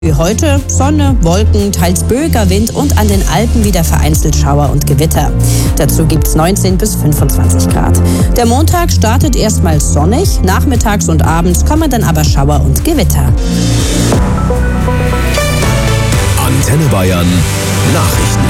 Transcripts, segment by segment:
Wie heute Sonne, Wolken, teils böiger Wind und an den Alpen wieder vereinzelt Schauer und Gewitter. Dazu gibt's 19 bis 25 Grad. Der Montag startet erstmals sonnig, nachmittags und abends kommen dann aber Schauer und Gewitter. Antenne Bayern Nachrichten.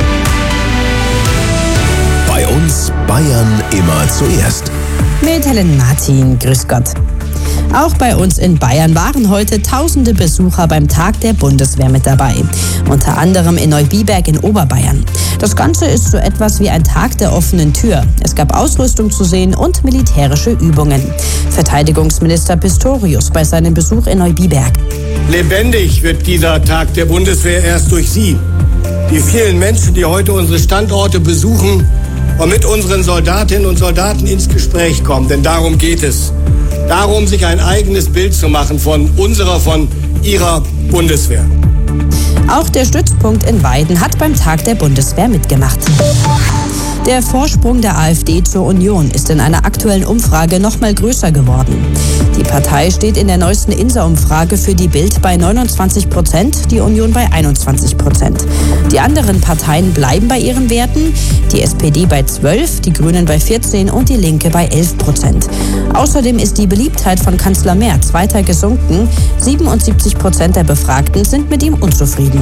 Bei uns Bayern immer zuerst. Mit Helen Martin, grüß Gott. Auch bei uns in Bayern waren heute tausende Besucher beim Tag der Bundeswehr mit dabei. Unter anderem in Neubiberg in Oberbayern. Das Ganze ist so etwas wie ein Tag der offenen Tür. Es gab Ausrüstung zu sehen und militärische Übungen. Verteidigungsminister Pistorius bei seinem Besuch in Neubiberg. Lebendig wird dieser Tag der Bundeswehr erst durch Sie. Die vielen Menschen, die heute unsere Standorte besuchen und mit unseren Soldatinnen und Soldaten ins Gespräch kommen. Denn darum geht es. Darum, sich ein eigenes Bild zu machen von Ihrer Bundeswehr. Auch der Stützpunkt in Weiden hat beim Tag der Bundeswehr mitgemacht. Der Vorsprung der AfD zur Union ist in einer aktuellen Umfrage noch mal größer geworden. Die Partei steht in der neuesten INSA-Umfrage für die Bild bei 29%, die Union bei 21%. Die anderen Parteien bleiben bei ihren Werten, die SPD bei 12%, die Grünen bei 14% und die Linke bei 11%. Außerdem ist die Beliebtheit von Kanzler Merz weiter gesunken. 77% der Befragten sind mit ihm unzufrieden.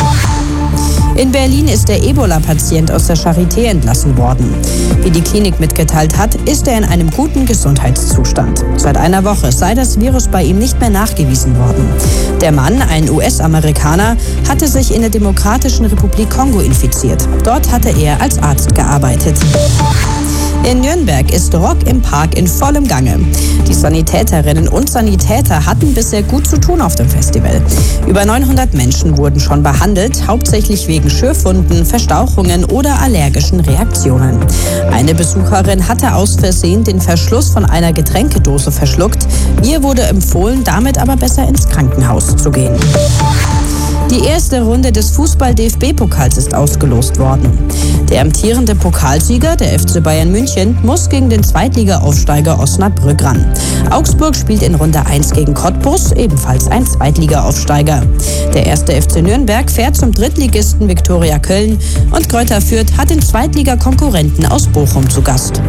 In Berlin ist der Ebola-Patient aus der Charité entlassen worden. Wie die Klinik mitgeteilt hat, ist er in einem guten Gesundheitszustand. Seit einer Woche sei das Virus bei ihm nicht mehr nachgewiesen worden. Der Mann, ein US-Amerikaner, hatte sich in der Demokratischen Republik Kongo infiziert. Dort hatte er als Arzt gearbeitet. In Nürnberg ist Rock im Park in vollem Gange. Die Sanitäterinnen und Sanitäter hatten bisher gut zu tun auf dem Festival. Über 900 Menschen wurden schon behandelt, hauptsächlich wegen Schürfwunden, Verstauchungen oder allergischen Reaktionen. Eine Besucherin hatte aus Versehen den Verschluss von einer Getränkedose verschluckt. Ihr wurde empfohlen, damit aber besser ins Krankenhaus zu gehen. Die erste Runde des Fußball-DFB-Pokals ist ausgelost worden. Der amtierende Pokalsieger, der FC Bayern München, muss gegen den Zweitliga-Aufsteiger Osnabrück ran. Augsburg spielt in Runde 1 gegen Cottbus, ebenfalls ein Zweitliga-Aufsteiger. Der erste FC Nürnberg fährt zum Drittligisten Viktoria Köln und Greuther Fürth hat den Zweitliga-Konkurrenten aus Bochum zu Gast.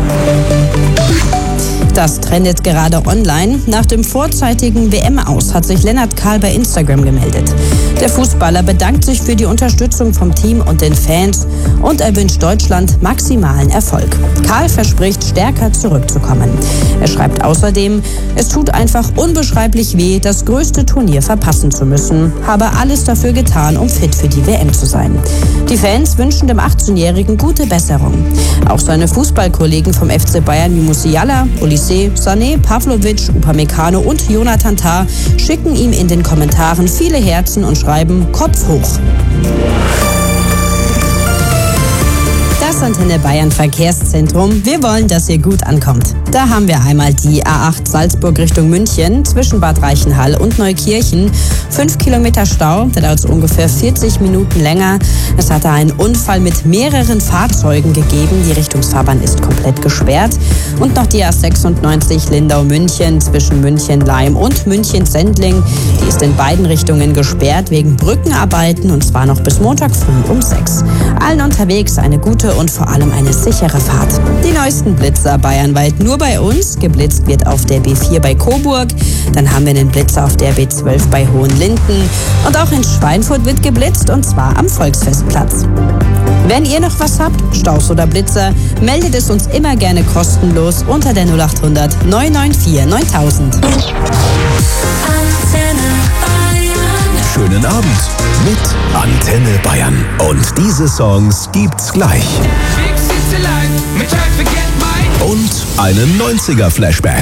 Das trendet gerade online. Nach dem vorzeitigen WM-Aus hat sich Lennart Kahl bei Instagram gemeldet. Der Fußballer bedankt sich für die Unterstützung vom Team und den Fans und er wünscht Deutschland maximalen Erfolg. Kahl verspricht, stärker zurückzukommen. Er schreibt außerdem, es tut einfach unbeschreiblich weh, das größte Turnier verpassen zu müssen. Habe alles dafür getan, um fit für die WM zu sein. Die Fans wünschen dem 18-Jährigen gute Besserung. Auch seine Fußballkollegen vom FC Bayern wie Musiala, Olise, Sané, Pavlovic, Upamecano und Jonathan Tah schicken ihm in den Kommentaren viele Herzen und schreiben Kopf hoch. Das Antenne Bayern Verkehrszentrum. Wir wollen, dass ihr gut ankommt. Da haben wir einmal die A8 Salzburg Richtung München zwischen Bad Reichenhall und Neukirchen. 5 Kilometer Stau, da dauert es ungefähr 40 Minuten länger. Es hatte einen Unfall mit mehreren Fahrzeugen gegeben. Die Richtungsfahrbahn ist komplett gesperrt. Und noch die A96 Lindau-München zwischen München-Leim und München-Sendling. Die ist in beiden Richtungen gesperrt wegen Brückenarbeiten und zwar noch bis Montag früh um 6. Allen unterwegs eine gute und vor allem eine sichere Fahrt. Die neuesten Blitzer bayernweit nur bei uns. Geblitzt wird auf der B4 bei Coburg. Dann haben wir einen Blitzer auf der B12 bei Hohenlinden. Und auch in Schweinfurt wird geblitzt und zwar am Volksfestplatz. Wenn ihr noch was habt, Staus oder Blitzer, meldet es uns immer gerne kostenlos unter der 0800 994 9000. Schönen Abend mit Antenne Bayern. Und diese Songs gibt's gleich. Und einen 90er-Flashback.